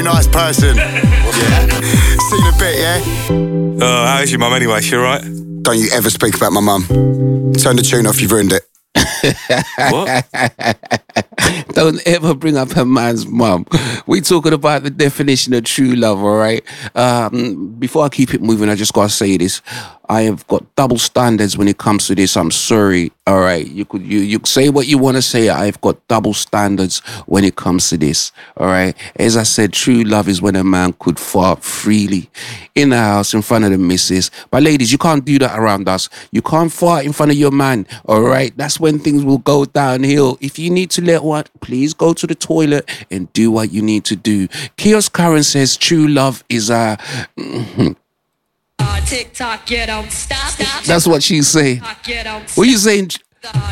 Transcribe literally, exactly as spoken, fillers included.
nice person. Yeah. See you in a bit, yeah? Oh, how is your mum anyway? She alright? Don't you ever speak about my mum. Turn the tune off, you've ruined it. What? Don't ever bring up her man's mum. We talking about the definition of true love, all right? Um, before I keep it moving, I just gotta say this. I have got double standards when it comes to this. I'm sorry, all right? You could you you say what you want to say. I've got double standards when it comes to this, all right? As I said, true love is when a man could fart freely in the house in front of the missus. But ladies, you can't do that around us. You can't fart in front of your man, all right? That's when things will go downhill. If you need to let one, please go to the toilet and do what you need to do. Kiosk Karen says true love is a... Uh, TikTok, you don't stop, stop. That's what she's saying. You don't What are you saying?